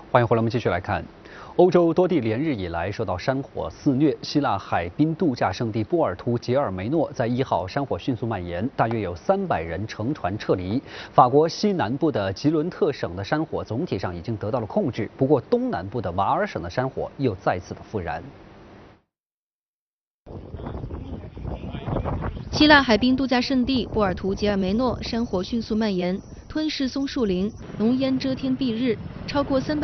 欢迎回来，我们继续来看。欧洲多地连日以来受到山火肆虐，希腊海滨度假胜地波尔图杰尔梅诺在1号山火迅速蔓延，大约有300人乘船撤离。法国西南部的吉伦特省的山火总体上已经得到了控制，不过东南部的瓦尔省的山火又再次的复燃。 希腊海滨度假胜地波尔图杰尔梅诺山火迅速蔓延，吞噬松树林，浓烟遮天蔽日，超过300